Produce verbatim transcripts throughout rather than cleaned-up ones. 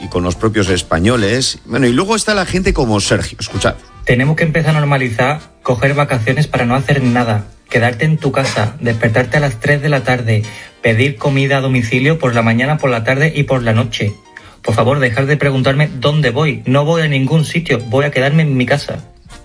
y con los propios españoles. Bueno, y luego está la gente como Sergio, escuchad. Tenemos que empezar a normalizar coger vacaciones para no hacer nada, quedarte en tu casa, despertarte a las tres de la tarde, pedir comida a domicilio por la mañana, por la tarde y por la noche. Por favor, dejar de preguntarme dónde voy. No voy a ningún sitio, voy a quedarme en mi casa.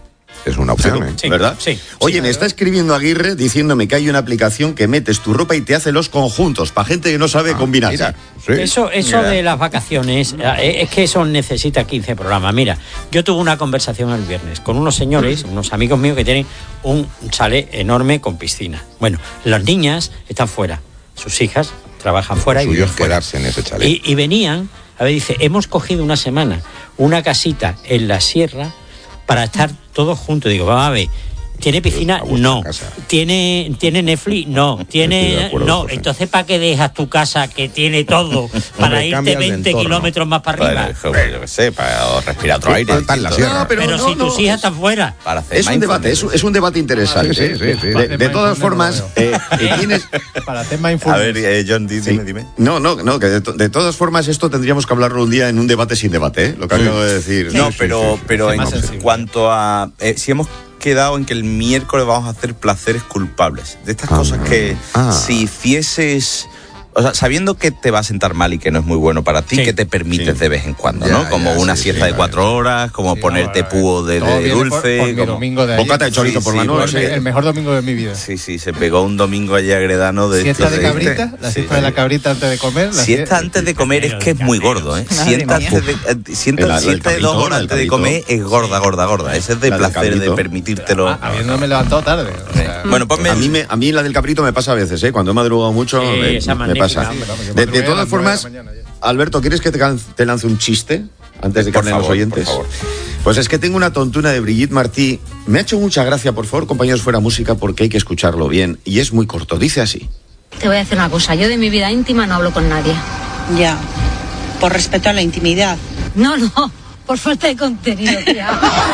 Es una opción, ¿eh? Sí, ¿verdad? Sí. Oye, sí, me claro. está escribiendo Aguirre diciéndome que hay una aplicación que metes tu ropa y te hace los conjuntos, para gente que no sabe Ah, combinar. mira, sí. Eso, eso Mira. de las vacaciones, eh, es que eso necesita quince programas. Mira, yo tuve una conversación el viernes con unos señores, unos amigos míos que tienen un chalet enorme con piscina. Bueno, las niñas están fuera, sus hijas trabajan fuera Lo y suyo viven es fuera. quedarse en ese chalet. Y, y venían, a ver, dice, hemos cogido una semana, una casita en la sierra para estar todos juntos. Digo, vamos a ver, ¿tiene piscina? A vuestra No. casa. ¿Tiene, ¿Tiene Netflix? No. Estoy de ¿Tiene? acuerdo, No. José. Entonces, ¿para qué dejas tu casa que tiene todo para Hombre, irte cambias de veinte entorno. kilómetros más para arriba? Bueno, yo qué sé, para respirar otro aire. Está en la distinto. sierra. No, pero Pero, no, si no, tus hijas están fuera. Para hacer Es un debate, es, es un debate interesante. Sí, sí, sí, sí. De, de todas formas, eh, eh, tienes... Para tema A influencia. ver, eh, John, di- Sí. dime, dime. No, no, no, que de, to- de todas formas esto tendríamos que hablarlo un día en un debate sin debate, ¿eh? Lo que acabo de decir. No, sí, pero, sí, sí. pero Es en más sensible. cuanto a... eh, si hemos quedado en que el miércoles vamos a hacer placeres culpables. De estas Ah. cosas que Ah. si hicieses... O sea, sabiendo que te va a sentar mal y que no es muy bueno para ti, Sí. que te permites Sí. de vez en cuando, Ya, ¿no? Como ya, una sí, siesta sí, de cuatro vale. horas, como Sí, ponerte no, púo de, todo de viene por- dulce. por mi como- domingo de ayer. Bocata de chorizo Sí, por la sí, noche. porque- El mejor domingo de mi vida. Sí, sí, se pegó un domingo allí agredano de Siesta estos de cabrita, la Sí. siesta de la cabrita antes de comer. la Siesta sie- antes de comer es que es muy gordo, ¿eh? Madre Siesta mía. antes de, eh, sienta, El- el siesta de dos cabrito, horas el antes de cabrito. comer es gorda, gorda, gorda. Ese es de La del placer, de cabrito. permitírtelo. Habiéndome levantado tarde. o sea, Bueno, ponme... A mí, me, a mí la del cabrito me pasa a veces, ¿eh? Cuando he madrugado mucho, Sí, me, esa me magnífica, pasa. hombre, vamos, yo De, de madrugué a todas las nueve formas, de la mañana ya. Alberto, ¿quieres que te, can- te lance un chiste? Antes de que Por hablen los favor, oyentes. por favor. Pues es que tengo una tontuna de Brigitte Martí. Me ha hecho mucha gracia, por favor, compañeros, fuera música, porque hay que escucharlo bien. Y es muy corto, dice así. Te voy a decir una cosa, yo de mi vida íntima no hablo con nadie. Ya, por respeto a la intimidad. No, no, por falta de contenido, tía.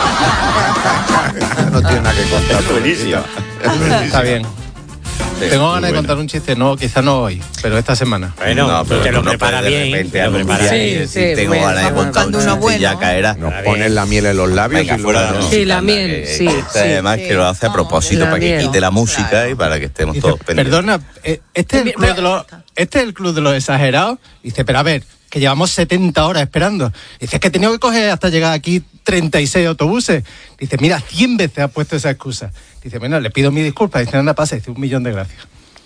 No tiene nada que contar. Buenísimo. Está bien. Tengo ganas de contar un chiste, no, quizá no hoy, pero esta semana. Bueno, No, pero te tú lo no prepara puedes de bien. repente Te lo prepara anunciar y bien. decir, sí, tengo bueno, ganas de vamos contar un buscando uno chiste y ya bueno. caerá. Nos ponen la miel en los labios Venga, y luego fuera de no. música, Sí, la anda, miel, que sí, este sí, además sí. que lo hace a No, propósito la para que miel. quite la música Claro. y para que estemos Dice, todos pendientes. perdona, eh, este es el club de los, este es el club de los exagerados. Dice, pero a ver, que llevamos setenta horas esperando. Dice, es que he tenido que coger hasta llegar aquí treinta y seis autobuses. Dice, mira, cien veces ha puesto esa excusa. Dice, bueno, le pido mi disculpa. Dice, anda, pasa. Dice, un millón de gracias.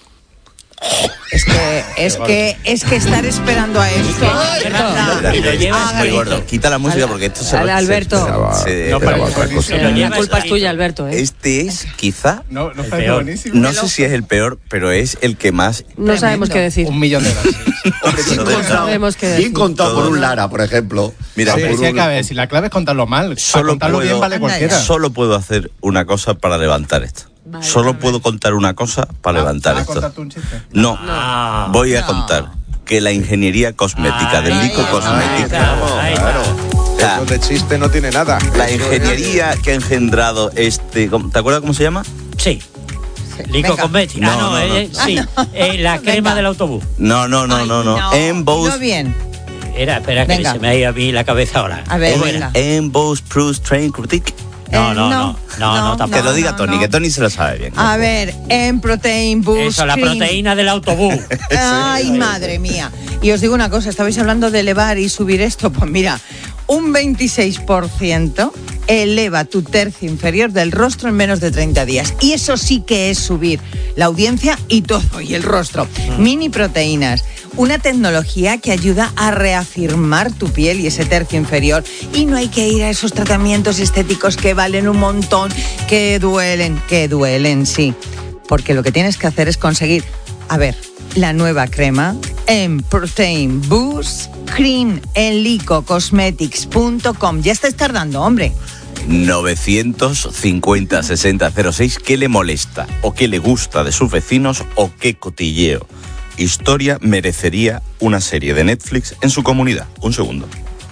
Es que, es que, es que estar esperando a esto. Mira, Y lo llevas muy muy gordo. Quita la música porque esto se Dale, se- Alberto. Esperaba, se- esperaba parece otra cosa. Pero La llevas culpa es ahí- tuya, Alberto, ¿eh? Este es quizá, No, no El parece peor. buenísimo. no sé si es el peor, pero es el que más... No sabemos qué decir. Un millón de gracias. Hombre, bien No contado, sabemos qué bien decir. contado por Todo. un Lara, por ejemplo. Mira, Sí, por sí, un- que a ver, si la clave es contarlo mal. Para Solo contarlo bien puedo- vale Anda cualquiera. ya. Solo puedo hacer una cosa para levantar esto. Vale, Solo vale. puedo contar una cosa para levantar ¿Vas a esto. contarte un chiste? No, Ah. voy a No. contar que la ingeniería cosmética del Ahí Lico está, Cosmética, ahí está, ahí está. o sea, Eso de chiste no tiene nada. la Eso- ingeniería que ha engendrado este, ¿cómo- ¿te acuerdas cómo se llama? Sí. Lico Venga. Cosmética. Ah, No, no, no, no. eh, sí. Eh, la crema Venga. del autobús. No, no, no, Ay, no, no. Emboss, dilo bien. Era, espera, que Venga. se me ha ido a mí la cabeza ahora. A ver, ¿Cómo venga. era? Emboss Plus Train Critique. No, Eh, no, no, no, no, no, no, tampoco. Que lo diga no, Tony, no. que Tony se lo sabe bien. A ver, en Protein Boost. Eso, la Cream. proteína del autobús. Ay, madre mía. Y os digo una cosa, estabais hablando de elevar y subir esto. Pues mira, un veintiséis por ciento eleva tu tercio inferior del rostro en menos de treinta días. Y eso sí que es subir la audiencia y todo, y el rostro. Mini proteínas. Una tecnología que ayuda a reafirmar tu piel y ese tercio inferior. Y no hay que ir a esos tratamientos estéticos que valen un montón, que duelen, que duelen, sí. Porque lo que tienes que hacer es conseguir, a ver, la nueva crema en Protein Boost Cream en lico cosmetics punto com. Ya estáis tardando, hombre. novecientos cincuenta sesenta cero seis. ¿Qué le molesta o qué le gusta de sus vecinos o qué cotilleo? Historia merecería una serie de Netflix en su comunidad. Un segundo.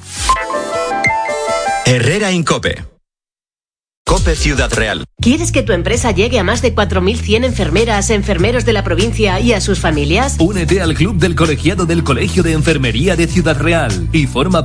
Herrera Incope. Cope Ciudad Real. ¿Quieres que tu empresa llegue a más de cuatro mil cien enfermeras, enfermeros de la provincia y a sus familias? Únete al Club del Colegiado del Colegio de Enfermería de Ciudad Real y forma